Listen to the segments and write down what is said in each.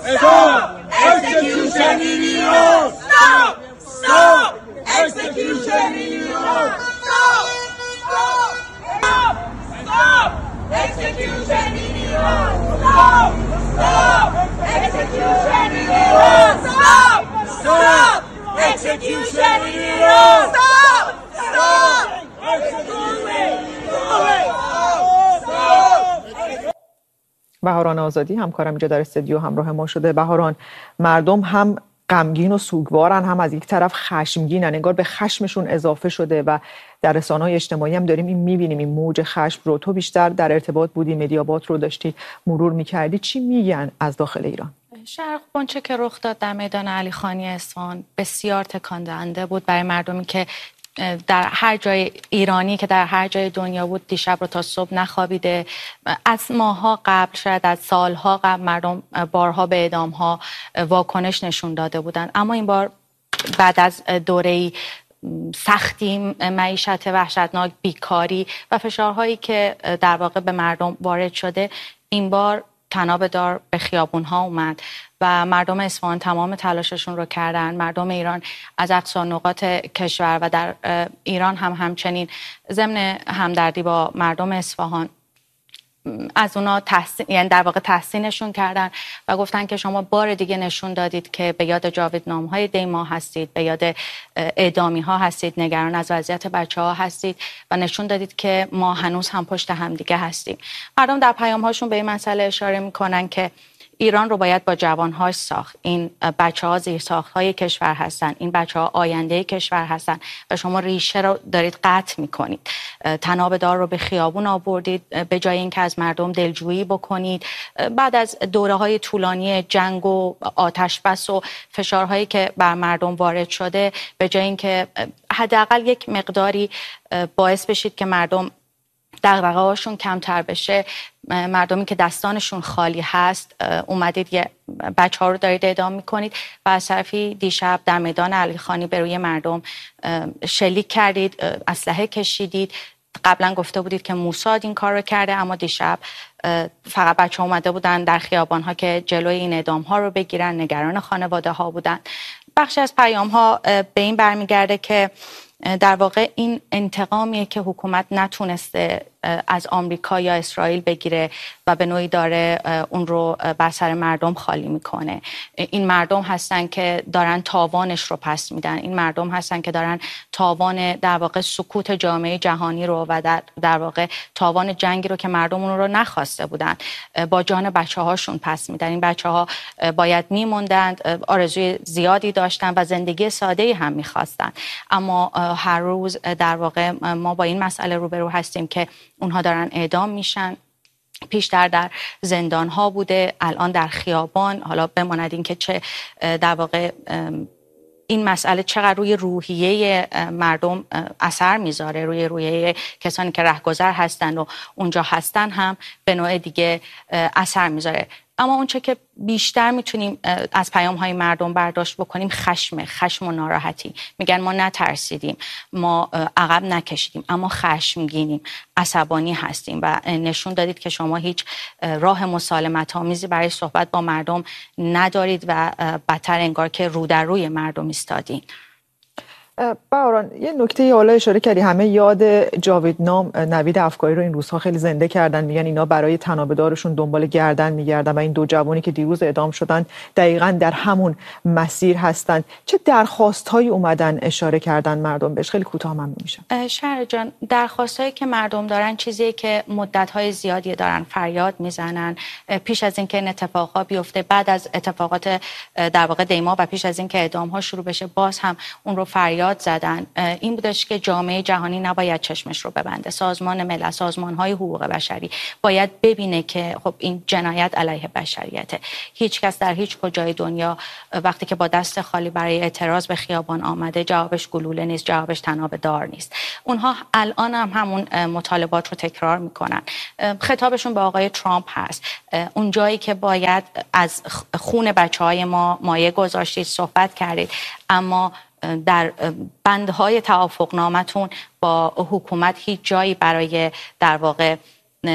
Stop execution in Iran! Stop! Stop execution in Iran! Stop! Stop! Stop execution in Iran! Stop! Stop execution in Iran! Stop! Stop execution in Iran! Stop! Stop بهاران آزادی همکارم اینجا در استودیو همراه ما شده. بهاران، مردم هم غمگین و سوگوارن، هم از یک طرف خشمگینن، انگار به خشمشون اضافه شده و در رسانه‌های اجتماعی هم داریم این می‌بینیم این موج خشم رو. تو بیشتر در ارتباط بودی، مدیابات رو داشتی مرور می‌کردی، چی میگن از داخل ایران؟ شرق آنچه که رخ داد در میدان علیخانی اصفهان بسیار تکان دهنده بود برای مردمی که در هر جای ایرانی که در هر جای دنیا بود دیشب رو تا صبح نخوابیده. از ماه‌ها قبل، شاید از سال‌ها قبل، مردم بارها به اعدام‌ها واکنش نشون داده بودند، اما این بار بعد از دوره‌ای سختی، معیشت وحشتناک، بیکاری و فشارهایی که در واقع به مردم وارد شده، این بار تناب دار به خیابون‌ها اومد و مردم اصفهان تمام تلاششون رو کردن. مردم ایران از اقصا نقاط کشور و در ایران هم همچنین ضمن همدردی با مردم اصفهان از اونا یعنی در واقع تحسینشون کردن و گفتن که شما بار دیگه نشون دادید که به یاد جاودانه‌های دیما هستید، به یاد اعدامی‌ها هستید، نگران از وضعیت بچه‌ها هستید و نشون دادید که ما هنوز هم پشت هم دیگه هستیم. مردم در پیام‌هاشون به این مسئله اشاره می‌کنن که ایران رو باید با جوانهاش ساخت. این بچه‌ها زیرساخت‌های کشور هستن، این بچه‌ها آینده کشور هستن و شما ریشه رو دارید قطع می‌کنید. تناب دار رو به خیابون آوردید به جای اینکه از مردم دلجویی بکنید. بعد از دوره‌های طولانی جنگ و آتش بس و فشارهایی که بر مردم وارد شده، به جای اینکه حداقل یک مقداری باعث بشید که مردم دغدغه‌هاشون کمتر بشه، مردمی که دستانشون خالی هست اومدید یه بچه‌ها رو دارید اعدام میکنید و از طرفی دیشب در میدان علیخانی به روی مردم شلیک کردید، اسلحه کشیدید. قبلا گفته بودید که موساد این کار رو کرده، اما دیشب فقط بچه‌ها اومده بودن در خیابان‌ها که جلوی این اعدام‌ها رو بگیرن، نگران خانواده‌ها بودن. بخشی از پیام‌ها به این برمیگرده که در واقع این انتقامیه که حکومت نتونسته از آمریکا یا اسرائیل بگیره و به نوعی داره اون رو بر سر مردم خالی میکنه. این مردم هستن که دارن تاوانش رو پس میدن، این مردم هستن که دارن تاوان در واقع سکوت جامعه جهانی رو و در واقع تاوان جنگی رو که مردم اون رو نخواسته بودن با جان بچه هاشون پس میدن. این بچه ها باید میموندند، آرزوی زیادی داشتن و زندگی ساده‌ای هم میخواستن، اما هر روز در واقع ما با این مسئله روبرو هستیم که اونها دارن اعدام میشن. پیشتر در زندان ها بوده، الان در خیابان. حالا بماند این که چه در واقع این مسئله چقدر روی روحیه مردم اثر میذاره، روی روحیه کسانی که رهگذر هستن و اونجا هستن هم به نوع دیگه اثر میذاره. اما اونچه که بیشتر میتونیم از پیام‌های مردم برداشت بکنیم خشم و ناراحتی. میگن ما نترسیدیم، ما عقب نکشیدیم، اما خشمگینیم، عصبانی هستیم و نشون دادید که شما هیچ راه مسالمت آمیزی برای صحبت با مردم ندارید و بدتر انگار که رو در روی مردم ایستادین. بهاران، یه نکته حالا اشاره کردی، همه یاد جاوید نام نوید افکاری رو این روزها خیلی زنده کردن. میگن اینا برای تنابه‌دارشون دنبال گردن میگردن و این دو جوانی که دیروز اعدام شدن دقیقاً در همون مسیر هستن. چه درخواست‌هایی اومدن اشاره کردن مردم بهش؟ خیلی کوتاه ممنون میشم. شهر جان، درخواست‌هایی که مردم دارن چیزی که مدت‌های زیادی دارن فریاد میزنن پیش از اینکه این اتفاقات بیفته، بعد از اتفاقات در واقع دیما و پیش از اینکه اعدام‌ها شروع بشه، باز هم اون رو فریاد زدن. این بودش که جامعه جهانی نباید چشمش رو ببنده. سازمان ملل، سازمان‌های حقوق بشری باید ببینه که خب این جنایت علیه بشریته. هیچ کس در هیچ کجای دنیا وقتی که با دست خالی برای اعتراض به خیابان آمده جوابش گلوله نیست، جوابش تناب دار نیست. اونها الان هم همون مطالبات رو تکرار میکنن. خطابشون به آقای ترامپ هست، اون جایی که باید از خون بچه‌های ما مایه گذاشتید، صحبت کردید، اما در بندهای توافقنامتون با حکومت هیچ جایی برای در واقع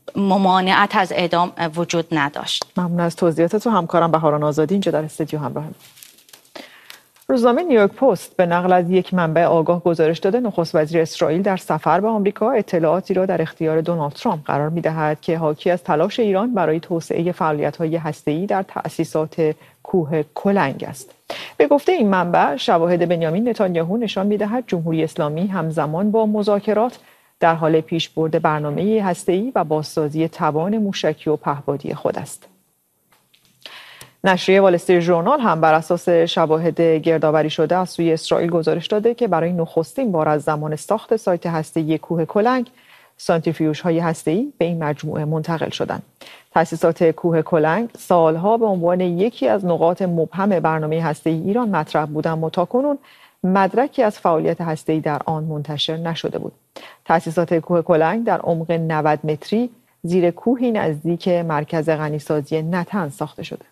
ممانعت از اعدام وجود نداشت. ممنون از توضیحاتتون. همکارم بهاران آزادی اینجا در استودیو همراهم. روزنامه نیویورک پست به نقل از یک منبع آگاه گزارش داده نخست وزیر اسرائیل در سفر به آمریکا اطلاعاتی را در اختیار دونالد ترامپ قرار می‌دهد که حاکی از تلاش ایران برای توسعه فعالیت‌های هسته‌ای در تأسیسات کوه کلنگ است. به گفته این منبع، شواهد بنیامین نتانیاهو نشان می‌دهد جمهوری اسلامی همزمان با مذاکرات در حال پیشبرد برنامه هسته‌ای و بازسازی توان موشکی و پهپادی خود است. نشریه وال استریت ژورنال هم بر اساس شواهد گردآوری شده از سوی اسرائیل گزارش داده که برای نخستین بار از زمان ساخت سایت هسته‌ای کوه کلنگ، سانتریفیوژهای هسته‌ای به این مجموعه منتقل شدند. تأسیسات کوه کلنگ سالها به عنوان یکی از نقاط مبهم برنامه هسته‌ای ایران مطرح بودند و تاکنون مدرکی از فعالیت هسته‌ای در آن منتشر نشده بود. تأسیسات کوه کلنگ در عمق 90 متری زیر کوهی نزدیک مرکز غنیسازی نطنز ساخته شده.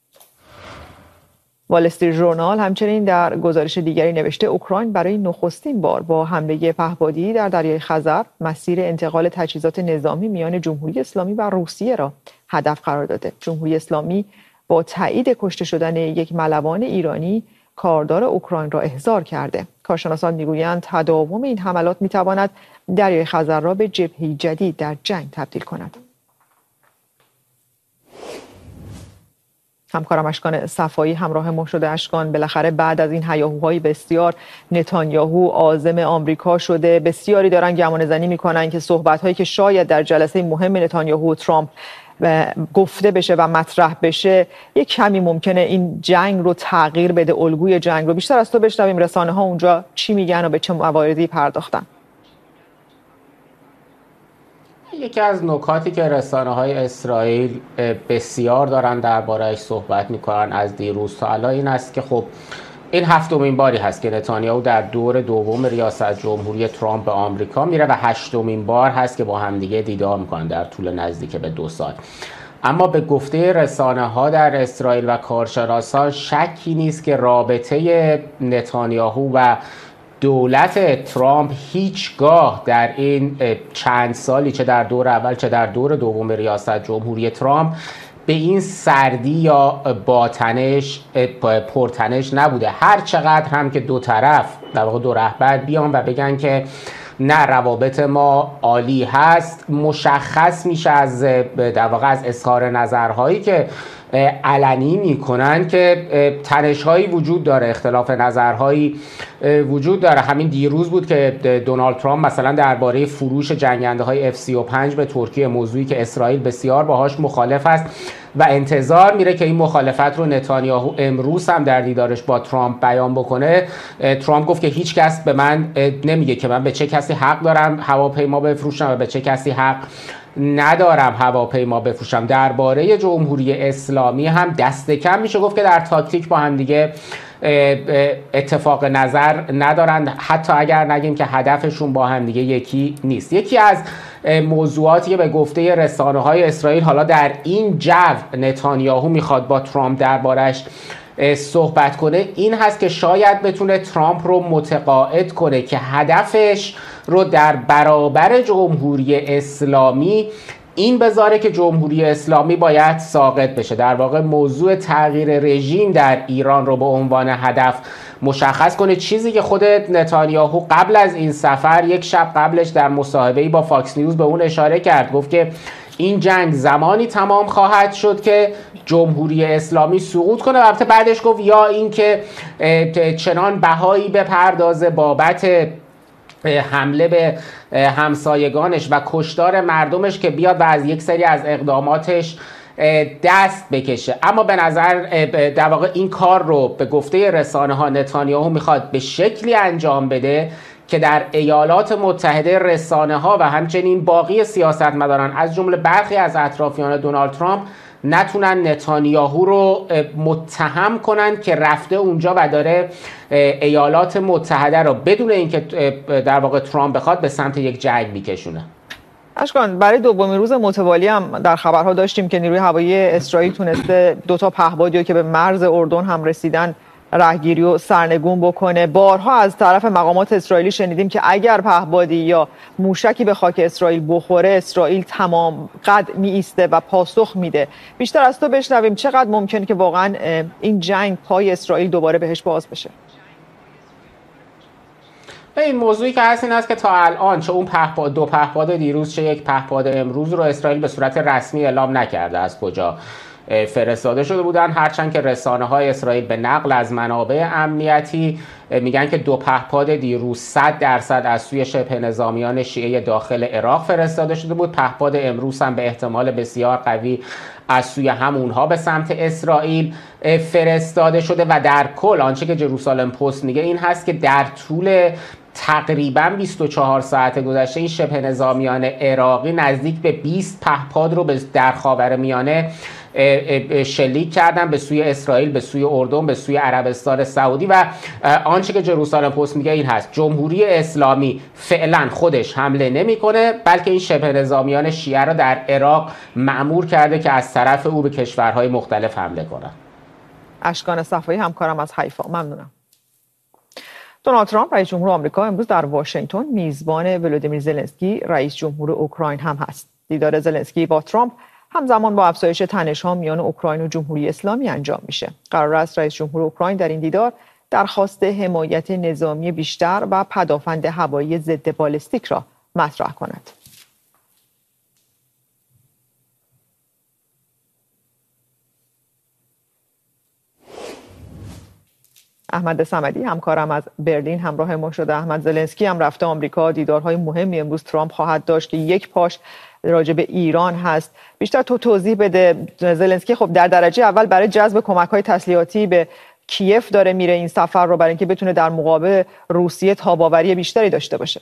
وال استریت ژورنال همچنین در گزارش دیگری نوشته اوکراین برای نخستین بار با حمله پهپادی در دریای خزر مسیر انتقال تجهیزات نظامی میان جمهوری اسلامی و روسیه را هدف قرار داده. جمهوری اسلامی با تایید کشته شدن یک ملوان ایرانی کاردار اوکراین را احضار کرده. کارشناسان میگویند تداوم این حملات میتواند دریای خزر را به جبهه‌ای جدید در جنگ تبدیل کند. همکارم اشکان صفایی همراه ما شده. اشکان، بالاخره بعد از این هیاهوهای بسیار نتانیاهو عازم آمریکا شده. بسیاری دارن گمانه‌زنی میکنن که صحبت‌هایی که شاید در جلسه مهم نتانیاهو و ترامپ گفته بشه و مطرح بشه یک کمی ممکنه این جنگ رو تغییر بده، الگوی جنگ رو. بیشتر از تو بشنویم رسانه‌ها اونجا چی میگن و به چه مواردی پرداختن. یکی از نکاتی که رسانه‌های اسرائیل بسیار دارن درباره‌اش صحبت می‌کنن از دیروز تا الان این است که خب این هفتمین باری هست که نتانیاهو در دور دوم ریاست جمهوری ترامپ به آمریکا میره و هشتمین بار هست که با همدیگه دیدار می‌کنن در طول نزدیک به 2 سال. اما به گفته رسانه‌ها در اسرائیل و کارشناسان شکی نیست که رابطه نتانیاهو و دولت ترامپ هیچگاه در این چند سالی چه در دور اول چه در دور دوم ریاست جمهوری ترامپ به این سردی یا باتنش پرتنش نبوده. هر چقدر هم که دو طرف در واقع دو رهبر بیان و بگن که نه روابط ما عالی هست، مشخص میشه از در واقع از اظهار نظرهایی که علنی میکنن که تنش‌هایی وجود داره، اختلاف نظرهایی وجود داره. همین دیروز بود که دونالد ترامپ مثلا درباره فروش جنگنده‌های F-35 به ترکیه، موضوعی که اسرائیل بسیار باهاش مخالف است و انتظار میره که این مخالفت رو نتانیاهو امروز هم در دیدارش با ترامپ بیان بکنه. ترامپ گفت که هیچ کس به من نمیگه که من به چه کسی حق دارم هواپیما بفروشم و به چه کسی حق ندارم هواپیما بفروشم. درباره جمهوری اسلامی هم دست کم میشه گفت که در تاکتیک با هم دیگه اتفاق نظر ندارند، حتی اگر نگیم که هدفشون با هم دیگه یکی نیست. یکی از موضوعاتی که به گفته رسانه‌های اسرائیل حالا در این جو نتانیاهو میخواد با ترامپ دربارش صحبت کنه این هست که شاید بتونه ترامپ رو متقاعد کنه که هدفش رو در برابر جمهوری اسلامی این بذاره که جمهوری اسلامی باید ساقط بشه. در واقع موضوع تغییر رژیم در ایران رو به عنوان هدف مشخص کنه، چیزی که خود نتانیاهو قبل از این سفر یک شب قبلش در مصاحبه‌ای با فاکس نیوز به اون اشاره کرد. گفت که این جنگ زمانی تمام خواهد شد که جمهوری اسلامی سقوط کنه. البته بعدش گفت یا این که چنان بهایی بپردازه بابت حمله به همسایگانش و کشتار مردمش که بیاد و از یک سری از اقداماتش دست بکشه. اما به نظر در واقع این کار رو به گفته رسانه‌ها نتانیاهو میخواد به شکلی انجام بده که در ایالات متحده رسانه‌ها و همچنین باقی سیاستمداران از جمله برخی از اطرافیان دونالد ترامپ نتونن نتانیاهو رو متهم کنن که رفته اونجا و داره ایالات متحده رو بدون اینکه در واقع ترامپ بخواد به سمت یک جنگ میکشونه. اشکان، برای دومین روز متوالی هم در خبرها داشتیم که نیروی هوایی اسرائیل تونسته 2 تا پهپادی که به مرز اردن هم رسیدن رهگیری و سرنگون بکنه. بارها از طرف مقامات اسرائیلی شنیدیم که اگر پهپادی یا موشکی به خاک اسرائیل بخوره، اسرائیل تمام قد می ایسته و پاسخ میده. بیشتر از تو بشنویم چقدر ممکنه که واقعا این جنگ پای اسرائیل دوباره بهش باز بشه؟ این موضوعی که هست این است که تا الان چه اون دو پهپاد دیروز چه یک پهپاد امروز رو اسرائیل به صورت رسمی اعلام نکرده از کجا فرستاده شده بودن، هرچند که رسانه‌های اسرائیل به نقل از منابع امنیتی میگن که دو پهپاد دیروز 100% از سوی شبه نظامیان شیعه داخل عراق فرستاده شده بود. پهپاد امروز هم به احتمال بسیار قوی از سوی همونها به سمت اسرائیل فرستاده شده و در کل آنچه که جروسالم پست میگه این هست که در طول تقریبا 24 ساعت گذشته این شبه نظامیان عراقی نزدیک به 20 پهپاد رو در خاورمیانه شلیک کردن به سوی اسرائیل، به سوی اردن، به سوی عربستان سعودی. و آنچه که جروسالم پست میگه این هست جمهوری اسلامی فعلا خودش حمله نمیکنه، بلکه این شبه نظامیان شیعه را در عراق مأمور کرده که از طرف او به کشورهای مختلف حمله کنند. اشکان صفایی همکارم از حیفا، ممنونم. دونالد ترامپ رئیس جمهور آمریکا امروز در واشنگتن میزبان ولودیمیر زلنسکی رئیس جمهور اوکراین هم هست. دیدار زلنسکی با ترامپ همزمان با افزایش تنش‌ها میان اوکراین و جمهوری اسلامی انجام میشه. قرار است رئیس جمهور اوکراین در این دیدار درخواست حمایت نظامی بیشتر و پدافند هوایی ضد بالستیک را مطرح کند. احمد صمدی همکارم از برلین همراه ما شده. احمد، زلنسکی هم رفته آمریکا، دیدارهای مهمی امروز ترامپ خواهد داشت که یک پاش راجع به ایران هست. بیشتر تو توضیح بده. زلنسکی خب در درجه اول برای جذب کمک‌های تسلیحاتی به کیف داره میره این سفر رو، برای اینکه بتونه در مقابل روسیه تاب‌آوری بیشتری داشته باشه.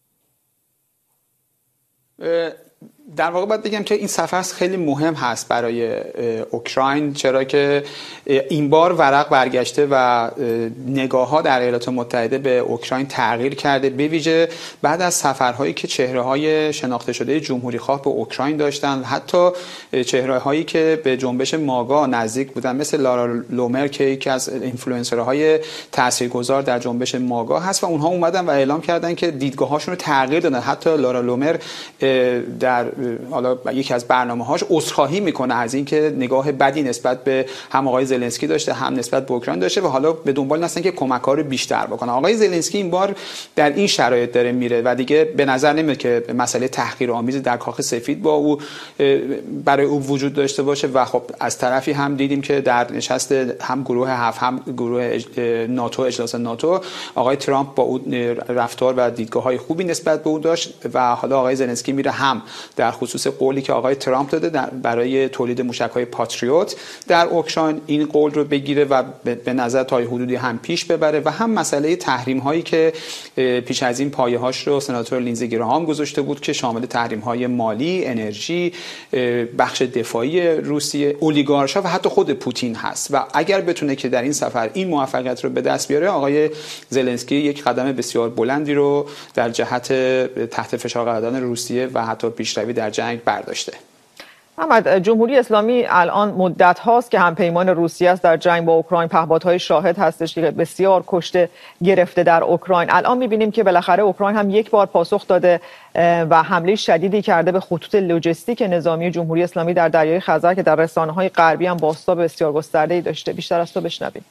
در واقع باید بگم که این سفر خیلی مهم هست برای اوکراین، چرا که این بار ورق برگشته و نگاه‌ها در ایالات متحده به اوکراین تغییر کرده، به ویژه بعد از سفرهایی که چهره‌های شناخته شده جمهوری‌خواه به اوکراین داشتن، حتی چهره‌هایی که به جنبش ماگا نزدیک بودن مثل لارا لومر که یکی از اینفلوئنسرهای تاثیرگذار در جنبش ماگا هست و اونها اومدن و اعلام کردن که دیدگاه‌هاشون رو تغییر دادن. حتی لارا لومر در حالا یکی از برنامه‌هاش عذرخواهی میکنه از اینکه نگاه بدی نسبت به هم آقای زلنسکی داشته هم نسبت به اوکراین داشته و حالا به دنبال هستن که کمک‌ها رو بیشتر بکنه. آقای زلنسکی این بار در این شرایط داره میره و دیگه به نظر نمیاد که مسئله تحقیرآمیز در کاخ سفید با او برای او وجود داشته باشه و خب از طرفی هم دیدیم که در نشست هم گروه 7 هم گروه ناتو، اجلاس ناتو، آقای ترامپ با او رفتار و دیدگاه‌های خوبی نسبت به او داشت و حالا آقای زلنسکی میره هم در خصوص قولی که آقای ترامپ داده برای تولید موشک‌های پاتریوت در اوکراین این قول رو بگیره و به نظر تا حدودی هم پیش ببره و هم مسئله تحریم‌هایی که پیش از این پایه‌هاش رو سناتور لینزی گراهام گذاشته بود که شامل تحریم‌های مالی، انرژی، بخش دفاعی روسیه، اولیگارش‌ها و حتی خود پوتین هست و اگر بتونه که در این سفر این موفقیت رو به دست بیاره، آقای زلنسکی یک قدم بسیار بلندی رو در جهت تحت فشار قرار دادن روسیه و حتی پیشروی در جنگ برداشته. احمد، جمهوری اسلامی الان مدت هاست که همپیمان روسیه است در جنگ با اوکراین. پهپادهای شاهد هستش که بسیار کشته گرفته در اوکراین. الان می‌بینیم که بالاخره اوکراین هم یک بار پاسخ داده و حمله شدیدی کرده به خطوط لوجستیک نظامی جمهوری اسلامی در دریای خزر که در رسانه‌های غربی هم بازتاب بسیار گسترده‌ای داشته. بیشتر از تو بشنویم.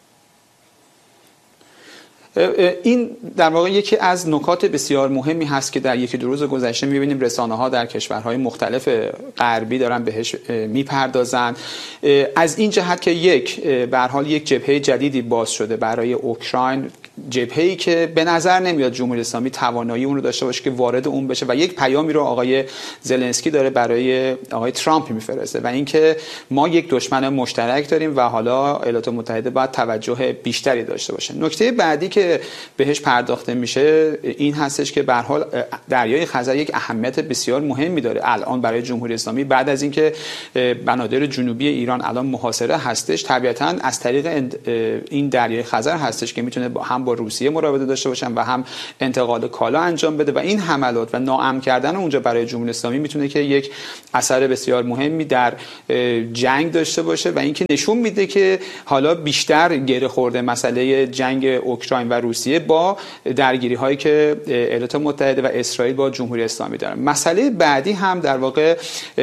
این در واقع یکی از نکات بسیار مهمی هست که در یکی دو روز گذشته می‌بینیم رسانه‌ها در کشورهای مختلف غربی دارن بهش میپردازن، از این جهت که به هر حال یک جبهه جدیدی باز شده برای اوکراین، جبهه‌ای که به نظر نمیاد جمهوری اسلامی توانایی اون رو داشته باشه که وارد اون بشه و یک پیامی رو آقای زلنسکی داره برای آقای ترامپ میفرسته و اینکه ما یک دشمن مشترک داریم و حالا ایالات متحده باید توجه بیشتری داشته باشه. نکته بعدی که بهش پرداخته میشه این هستش که به هر حال دریای خزر یک اهمیت بسیار مهمی داره الان برای جمهوری اسلامی. بعد از اینکه بنادر جنوبی ایران الان محاصره هستش، طبیعتاً از طریق این دریای خزر هستش که میتونه هم با روسیه مراوده داشته باشن و هم انتقال کالا انجام بده و این حملات و ناامن کردن اونجا برای جمهوری اسلامی میتونه که یک اثر بسیار مهمی در جنگ داشته باشه و اینکه نشون میده که حالا بیشتر گره خورده مسئله جنگ اوکراین و روسیه با درگیری هایی که ایالات متحده و اسرائیل با جمهوری اسلامی دارن. مسئله بعدی هم در واقع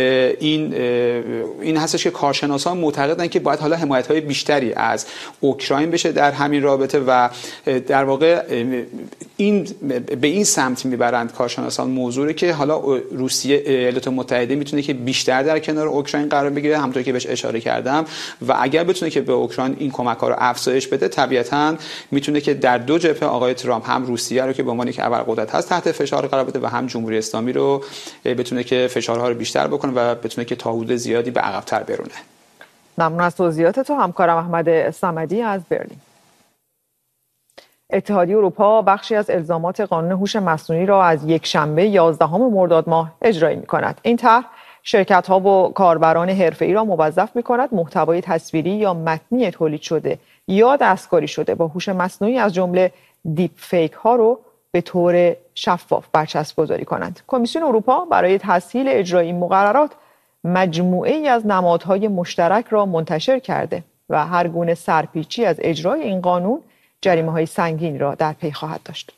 این هستش که کارشناسان معتقدن که باید حالا حمایت‌های بیشتری از اوکراین بشه در همین رابطه و در واقع به این سمت میبرند کارشناسان موضوعی که حالا روسیه ایالات متحده میتونه که بیشتر در کنار اوکراین قرار بگیره همونطور که بهش اشاره کردم و اگر بتونه که به اوکراین این کمک‌ها رو افزایش بده طبیعتاً میتونه که در دو جبهه آقای ترامپ هم روسیه رو که به عنوان یک ابرقدرت هست تحت فشار قرار بده و هم جمهوری اسلامی رو بتونه که فشارها رو بیشتر بکنه و بتونه که تا حدود زیادی به عقب‌تر برونه. ممنون از توضیحات تو همکارم احمد صمدی از برلین. اتحادیه اروپا بخشی از الزامات قانون هوش مصنوعی را از یکشنبه 11 مرداد ماه اجرایی می‌کند. این طرح شرکت‌ها و کاربران حرفه‌ای را موظف می‌کند محتوای تصویری یا متنی تولید شده یا دستکاری شده با هوش مصنوعی از جمله دیپ فیک ها رو به طور شفاف برچسب گذاری کنند. کمیسیون اروپا برای تسهیل اجرای این مقررات مجموعه‌ای از نمادهای مشترک را منتشر کرده و هر گونه سرپیچی از اجرای این قانون جریمه‌های سنگین را در پی خواهد داشت.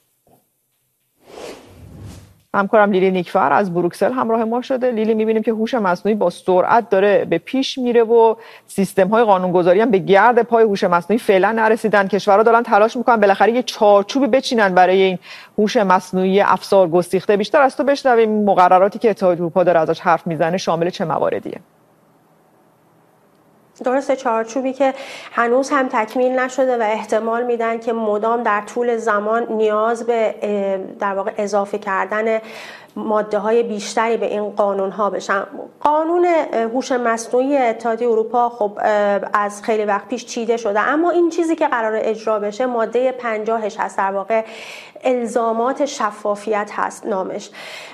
همکارم لیلی نیکفر از بروکسل همراه ما شده. لیلی، می‌بینیم که هوش مصنوعی با سرعت داره به پیش میره و سیستم‌های قانونگذاری هم به گرد پای هوش مصنوعی فعلا نرسیدن. کشورها دارن تلاش می‌کنن بالاخره یه چارچوبی بچینن برای این هوش مصنوعی افسار گستیخته. بیشتر از تو بشنویم مقرراتی که اتحادیه اروپا داره ازش حرف میزنه شامل چه مواردیه؟ درسته، چارچوبی که هنوز هم تکمیل نشده و احتمال میدن که مدام در طول زمان نیاز به در واقع اضافه کردن ماده های بیشتری به این قانون ها بشن. قانون هوش مصنوعی اتحادیه اروپا خب از خیلی وقت پیش چیده شده، اما این چیزی که قرار اجرا بشه ماده 50 هست، در واقع الزامات شفافیت هست نامش.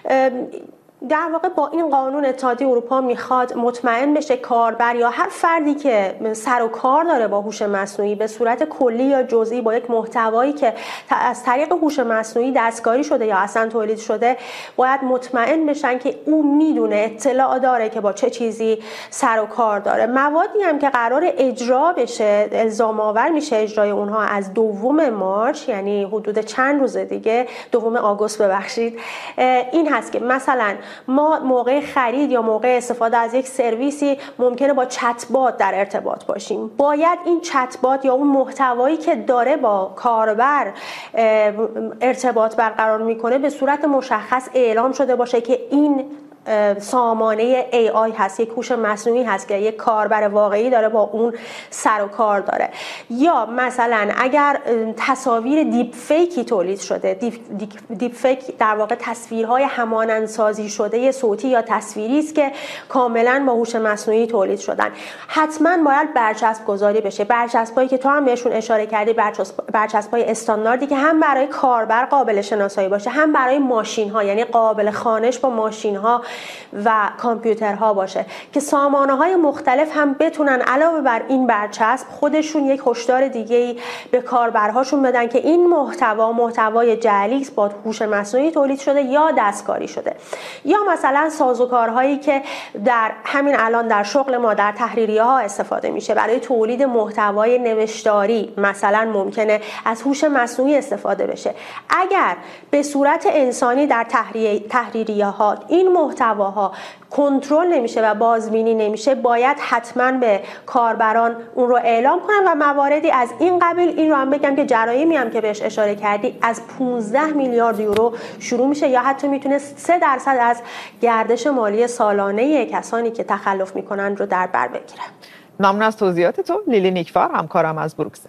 در واقع با این قانون اتحادیه اروپا میخواد مطمئن بشه کاربر یا هر فردی که سر و کار داره با هوش مصنوعی به صورت کلی یا جزئی با یک محتوایی که از طریق هوش مصنوعی دستکاری شده یا اصلا تولید شده باید مطمئن بشن که او میدونه، اطلاع داره که با چه چیزی سر و کار داره. موادی هم که قرار اجرا بشه، الزام آور میشه اجرای اونها از 2 مارس، یعنی حدود چند روز دیگه، 2 آگوست ببخشید، این هست که مثلا ما موقع خرید یا موقع استفاده از یک سرویسی ممکنه با چت بات در ارتباط باشیم. باید این چت بات یا اون محتوایی که داره با کاربر ارتباط برقرار میکنه به صورت مشخص اعلام شده باشه که این سامانه AI هست، یک هوش مصنوعی هست که یک کاربر واقعی داره با اون سر و کار داره. یا مثلا اگر تصاویر دیپ فیکی تولید شده، دیپ فیک در واقع تصویرهای همانندسازی شده صوتی یا تصویری است که کاملا با هوش مصنوعی تولید شدن، حتما باید برچسب گذاری بشه. برچسبایی که تو هم بهشون اشاره کردی، برچسبای استانداردی که هم برای کاربر قابل شناسایی باشه، هم برای ماشین ها، یعنی قابل خوانش با ماشین ها و کامپیوترها باشه که سامانه های مختلف هم بتونن علاوه بر این برچسب خودشون یک هشدار دیگه‌ای به کاربرهاشون بدن که این محتوای جعلی با هوش مصنوعی تولید شده یا دستکاری شده. یا مثلا سازوکارهایی که در همین الان در شغل ما در تحریریه ها استفاده میشه برای تولید محتوای نوشتاری، مثلا ممکنه از هوش مصنوعی استفاده بشه. اگر به صورت انسانی در تحریریه ها این محتواها کنترل نمیشه و بازبینی نمیشه، باید حتما به کاربران اون رو اعلام کنن. و مواردی از این قبیل، این رو هم بگم که جرایمی هم که بهش اشاره کردی از 15 میلیارد یورو شروع میشه یا حتی میتونه 3% از گردش مالی سالانه کسانی که تخلف میکنن رو در بر بگیره. ممنون از توضیحات تو لیلی نیکفر، همکارم از بروکسل.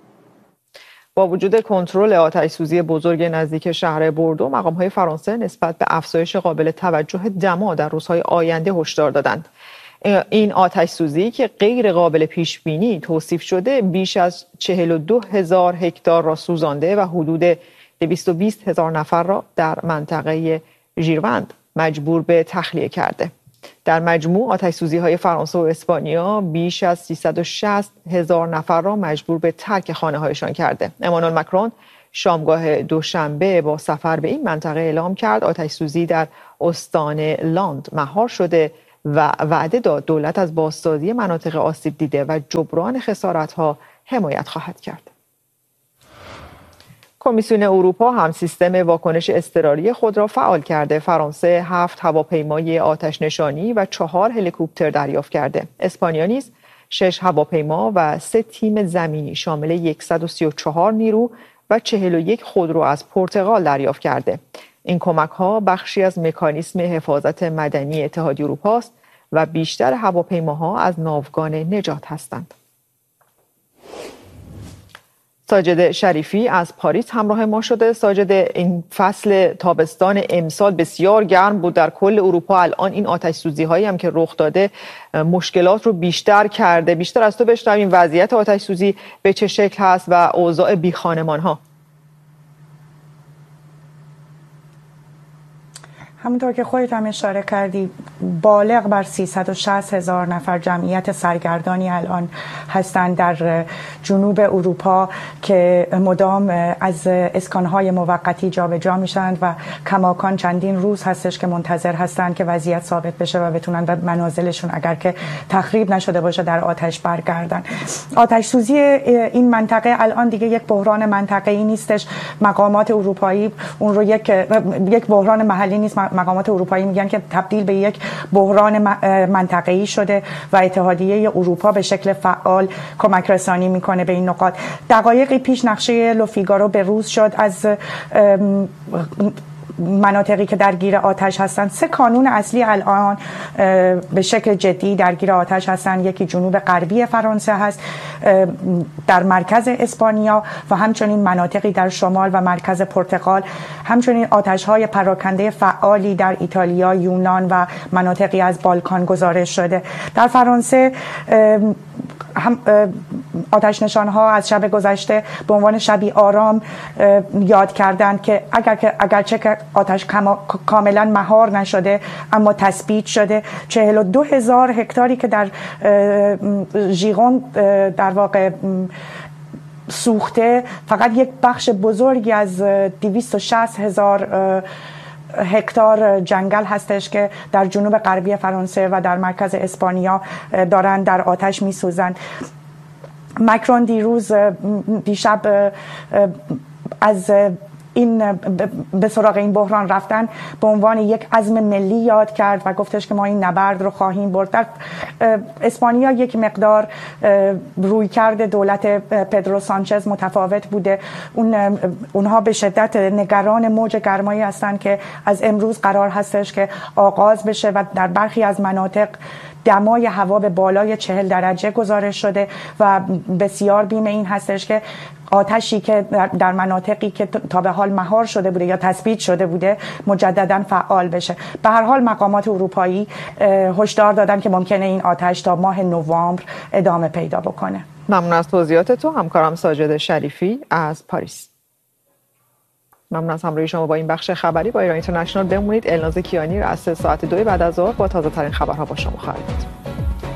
با وجود کنترل آتش‌سوزی بزرگ نزدیک شهر بوردو، مقام‌های فرانسه نسبت به افزایش قابل توجه دما در روزهای آینده هشدار دادند. این آتش‌سوزی که غیر قابل پیش‌بینی توصیف شده، بیش از 42,000 هکتار را سوزانده و حدود 220,000 نفر را در منطقه ژیروند مجبور به تخلیه کرده. در مجموع آتش‌سوزی‌های فرانسه و اسپانیا بیش از 360,000 نفر را مجبور به ترک خانه‌هایشان کرده. امانوئل مکرون شامگاه دوشنبه با سفر به این منطقه اعلام کرد آتش‌سوزی در استان لاند مهار شده و وعده داد دولت از بازسازی مناطق آسیب دیده و جبران خسارت‌ها حمایت خواهد کرد. کمیسیون اروپا هم سیستم واکنش اضطراری خود را فعال کرده. فرانسه 7 هواپیمای آتش نشانی و 4 هلیکوپتر دریافت کرده. اسپانیا نیز 6 هواپیما و 3 تیم زمینی شامل 134 نیرو و 41 خودرو از پرتغال دریافت کرده. این کمک‌ها بخشی از مکانیسم حفاظت مدنی اتحادیه اروپا است و بیشتر هواپیماها از ناوگان نجات هستند. ساجد شریفی از پاریس همراه ما شده. ساجد، این فصل تابستان امسال بسیار گرم بود در کل اروپا. الان این آتش سوزی هایی هم که رخ داده مشکلات رو بیشتر کرده. بیشتر از تو بشنویم وضعیت آتش سوزی به چه شکل هست و اوضاع بی خانمان ها. همونطور که خودت هم اشاره کردی بالغ بر 360,000 نفر جمعیت سرگردانی الان هستند در جنوب اروپا که مدام از اسکانهای موقتی جابجا میشند و کماکان چندین روز هستش که منتظر هستند که وضعیت ثابت بشه و بتونن به منازلشون اگر که تخریب نشده باشه در آتش برگردن. آتش سوزی این منطقه الان دیگه یک بحران منطقه‌ای نیستش. مقامات اروپایی اون رو یک بحران محلی نیست. مقامات اروپایی میگن که تبدیل به یک بحران منطقه‌ای شده و اتحادیه اروپا به شکل فعال کمک رسانی میکنه به این نقاط. دقایقی پیش نقشه لوفیگارو به روز شد از مناطقی که درگیر آتش هستند. 3 کانون اصلی الان به شکل جدی درگیر آتش هستند. یکی جنوب غربی فرانسه هست، در مرکز اسپانیا و همچنین مناطقی در شمال و مرکز پرتغال. همچنین آتش‌های پراکنده فعالی در ایتالیا، یونان و مناطقی از بالکان گزارش شده. در فرانسه هم آتش نشان‌ها از شب گذشته به عنوان شبی آرام یاد کردند که اگرچه که آتش کاملا مهار نشده اما تثبیت شده. 42,000 هکتاری که در ژیغون در واقع سوخته، فقط یک بخش بزرگی از 260,000 هکتار جنگل هستش که در جنوب غربی فرانسه و در مرکز اسپانیا دارن در آتش میسوزند. مکرون دیشب از این به سراغ این بحران رفتن به عنوان یک عزم ملی یاد کرد و گفتش که ما این نبرد رو خواهیم برد. در اسپانیا یک مقدار رویکرد دولت پدرو سانچز متفاوت بوده. اونها به شدت نگران موج گرمایی هستند که از امروز قرار هستش که آغاز بشه و در برخی از مناطق دمای هوا به بالای 40 درجه گزارش شده و بسیار بیم این هستش که آتشی که در مناطقی که تا به حال مهار شده بوده یا تثبیت شده بوده مجددا فعال بشه. به هر حال مقامات اروپایی هشدار دادن که ممکنه این آتش تا ماه نوامبر ادامه پیدا بکنه. ممنون از توضیحات تو همکارم ساجد شریفی از پاریس. ممنون از همراهی شما با این بخش خبری با ایران اینترنشنال. بمونید. الناز کیانی رئیس ساعت 2 بعد از ظهر با تازه ترین خبرها با شما خواهد بود.